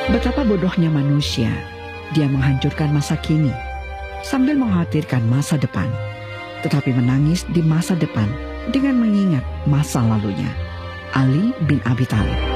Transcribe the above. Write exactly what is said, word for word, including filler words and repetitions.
Betapa bodohnya manusia, dia menghancurkan masa kini sambil mengkhawatirkan masa depan, tetapi menangis di masa depan dengan mengingat masa lalunya. Ali bin Abi Thalib.